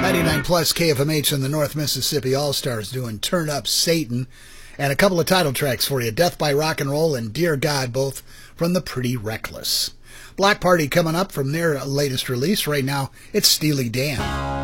99 plus KFMH and the North Mississippi All-Stars doing Turn Up Satan. And a couple of title tracks for you, Death by Rock and Roll and Dear God, both from the Pretty Reckless. Black Party coming up from their latest release. Right now, it's Steely Dan.